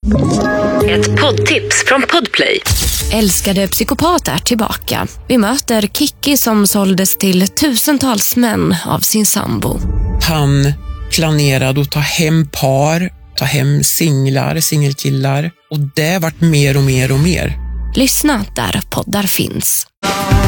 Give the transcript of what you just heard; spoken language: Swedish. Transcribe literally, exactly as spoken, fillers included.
Ett poddtips från Podplay. Älskade psykopat är tillbaka. Vi möter Kiki som såldes till tusentals män av sin sambo. Han planerade att ta hem par, ta hem singlar, singelkillar. Och det vart mer och mer och mer. Lyssna där poddar finns.